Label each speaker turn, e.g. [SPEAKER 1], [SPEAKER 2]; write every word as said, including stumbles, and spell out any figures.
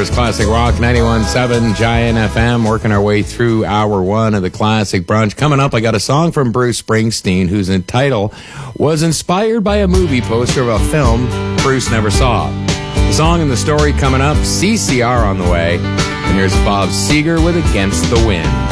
[SPEAKER 1] is Classic Rock ninety-one point seven Giant F M, working our way through hour one of the Classic Brunch. Coming up, I got a song from Bruce Springsteen whose title was inspired by a movie poster of a film Bruce never saw. The song and the story coming up, C C R on the way, and here's Bob Seger with Against the Wind.